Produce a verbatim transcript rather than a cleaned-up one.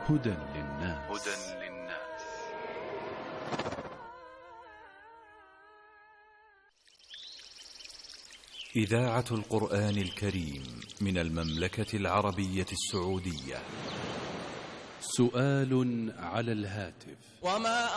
هدى للناس. هدى للناس. إذاعة القرآن الكريم من المملكة العربية السعودية. سؤال على الهاتف. وما